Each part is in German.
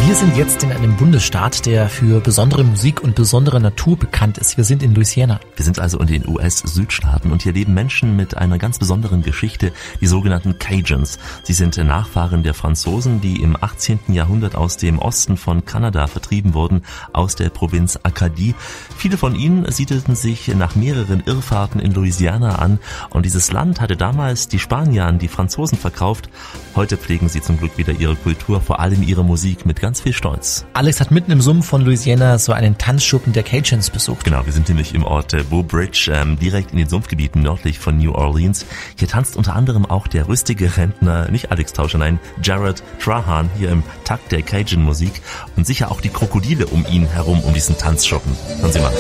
Wir sind jetzt in einem Bundesstaat, der für besondere Musik und besondere Natur bekannt ist. Wir sind in Louisiana. Wir sind also in den US-Südstaaten und hier leben Menschen mit einer ganz besonderen Geschichte, die sogenannten Cajuns. Sie sind Nachfahren der Franzosen, die im 18. Jahrhundert aus dem Osten von Kanada vertrieben wurden, aus der Provinz Acadie. Viele von ihnen siedelten sich nach mehreren Irrfahrten in Louisiana an und dieses Land hatte damals die Spanier an die Franzosen verkauft. Heute pflegen sie zum Glück wieder ihre Kultur, vor allem ihre Musik mit ganz viel Stolz. Alex hat mitten im Sumpf von Louisiana so einen Tanzschuppen der Cajuns besucht. Genau, wir sind nämlich im Ort Beau Bridge, direkt in den Sumpfgebieten nördlich von New Orleans. Hier tanzt unter anderem auch der rüstige Rentner, nicht Alex Tauscher, nein, Jared Trahan, hier im Takt der Cajun-Musik und sicher auch die Krokodile um ihn herum, um diesen Tanzschuppen. Hören Sie mal.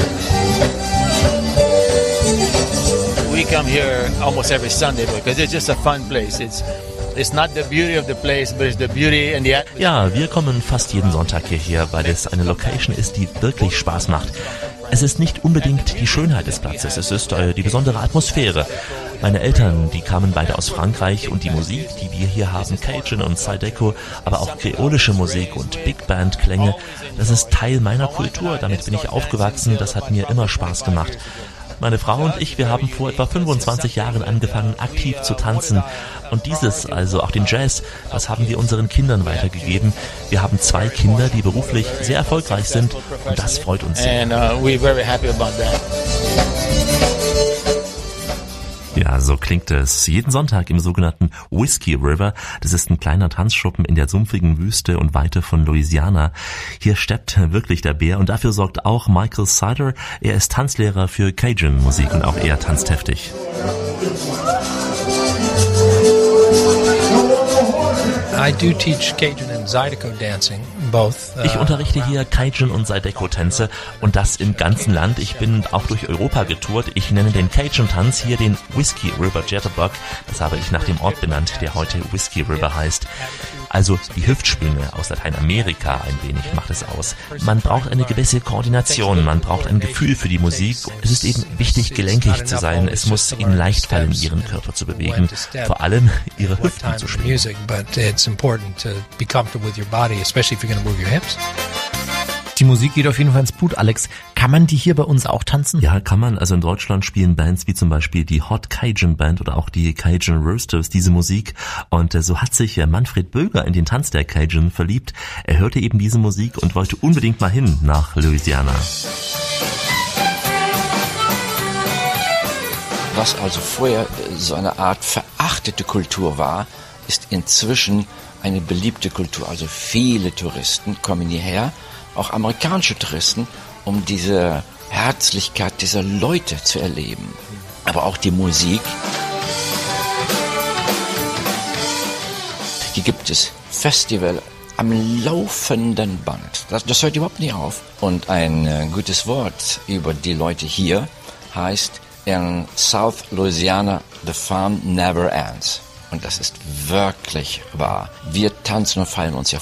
We come here almost every Sunday because it's just a fun place. It's not the beauty of the place, but it's the beauty and the atmosphere. Ja, wir kommen fast jeden Sonntag hierher, weil es eine Location ist, die wirklich Spaß macht. Es ist nicht unbedingt die Schönheit des Platzes, es ist die besondere Atmosphäre. Meine Eltern, die kamen beide aus Frankreich und die Musik, die wir hier haben, Cajun und Zydeco, aber auch kreolische Musik und Big Band Klänge, das ist Teil meiner Kultur, damit bin ich aufgewachsen, das hat mir immer Spaß gemacht. Meine Frau und ich, wir haben vor etwa 25 Jahren angefangen, aktiv zu tanzen. Und dieses, also auch den Jazz, das haben wir unseren Kindern weitergegeben. Wir haben 2 Kinder, die beruflich sehr erfolgreich sind und das freut uns sehr. And we're very happy about that. Ja, so klingt es jeden Sonntag im sogenannten Whiskey River. Das ist ein kleiner Tanzschuppen in der sumpfigen Wüste und Weite von Louisiana. Hier steppt wirklich der Bär und dafür sorgt auch Michael Sider. Er ist Tanzlehrer für Cajun-Musik und auch er tanzt heftig. I do teach Cajun and Zydeco dancing, both. Ich unterrichte hier Cajun und Zydeco-Tänze und das im ganzen Land. Ich bin auch durch Europa getourt. Ich nenne den Cajun-Tanz hier den Whiskey River Jitterbug. Das habe ich nach dem Ort benannt, der heute Whiskey River heißt. Also die Hüftschwinge aus Lateinamerika ein wenig macht es aus. Man braucht eine gewisse Koordination, man braucht ein Gefühl für die Musik. Es ist eben wichtig, gelenkig zu sein. Es muss ihnen leicht fallen, ihren Körper zu bewegen. Vor allem ihre Hüften zu schwingen. Die Musik geht auf jeden Fall ins Blut, Alex. Kann man die hier bei uns auch tanzen? Ja, kann man. Also in Deutschland spielen Bands wie zum Beispiel die Hot Cajun Band oder auch die Cajun Roasters diese Musik. Und so hat sich Manfred Böger in den Tanz der Cajun verliebt. Er hörte eben diese Musik und wollte unbedingt mal hin nach Louisiana. Was also vorher so eine Art verachtete Kultur war, ist inzwischen eine beliebte Kultur. Also viele Touristen kommen hierher, auch amerikanische Touristen, um diese Herzlichkeit dieser Leute zu erleben. Aber auch die Musik. Hier gibt es Festival am laufenden Band. Das hört überhaupt nicht auf. Und ein gutes Wort über die Leute hier heißt, in South Louisiana, the fun never ends. Und das ist wirklich wahr. Wir tanzen und feiern uns ja